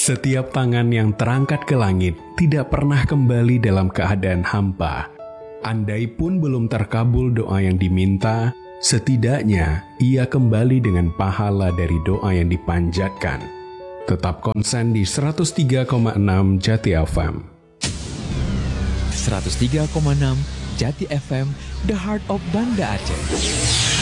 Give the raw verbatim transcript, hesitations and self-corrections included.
Setiap tangan yang terangkat ke langit tidak pernah kembali dalam keadaan hampa. Andai pun belum terkabul doa yang diminta, setidaknya ia kembali dengan pahala dari doa yang dipanjatkan. Tetap konsen di seratus tiga koma enam Jati F M. seratus tiga koma enam Jati F M, The Heart of Banda Aceh.